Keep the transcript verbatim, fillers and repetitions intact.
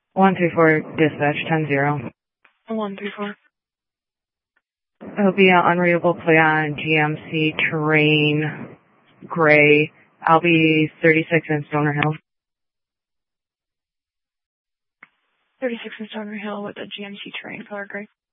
one three four, dispatch, ten zero. one three four. It'll be an unreadable plate on G M C Terrain, gray. I'll be thirty-six in Stoner Hill. thirty-six in Stoner Hill with a G M C Terrain color gray.